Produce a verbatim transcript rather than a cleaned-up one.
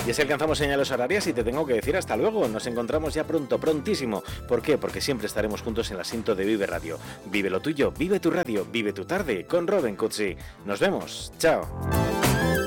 Y así alcanzamos señales horarias y te tengo que decir hasta luego. Nos encontramos ya pronto, prontísimo. ¿Por qué? Porque siempre estaremos juntos en el asiento de Vive Radio. Vive lo tuyo, vive tu radio, vive tu tarde con Robin Cutsi. Nos vemos. Chao.